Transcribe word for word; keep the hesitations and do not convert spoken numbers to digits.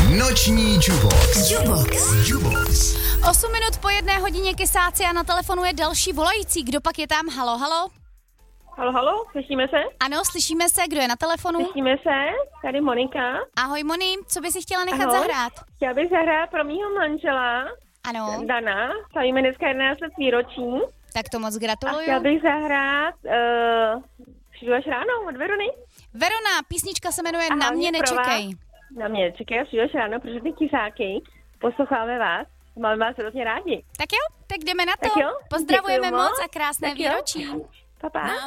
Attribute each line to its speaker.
Speaker 1: Noční Jubox. Jubox. Jubox.
Speaker 2: Osm minut po jedné hodině kysáci a na telefonu je další volající. Kdo pak je tam? Halo, halo?
Speaker 3: Halo, halo, slyšíme se?
Speaker 2: Ano, slyšíme se. Kdo je na telefonu?
Speaker 3: Slyšíme se, tady Monika.
Speaker 2: Ahoj, Moni, co by si chtěla nechat
Speaker 3: Ahoj.
Speaker 2: zahrát?
Speaker 3: Chtěla bych zahrát pro mýho manžela,
Speaker 2: Ano,
Speaker 3: Dana, slavíme dneska jedenáct let výročí.
Speaker 2: tak to moc
Speaker 3: A
Speaker 2: gratuluju.
Speaker 3: chtěla bych zahrát uh, Přijdu až ráno od Verony.
Speaker 2: Verona, písnička se jmenuje
Speaker 3: A
Speaker 2: Na mě
Speaker 3: hlavně pro
Speaker 2: nečekej.
Speaker 3: vás. Na mě nečekej, přijdu až ráno, protože ty kysáky posloucháme vás. Máme vás hrozně rádi.
Speaker 2: Tak jo, tak jdeme na to.
Speaker 3: Tak jo,
Speaker 2: Pozdravujeme
Speaker 3: děkuju
Speaker 2: moc
Speaker 3: moc.
Speaker 2: a krásné
Speaker 3: Tak jo.
Speaker 2: výročí.
Speaker 3: Pa, pa.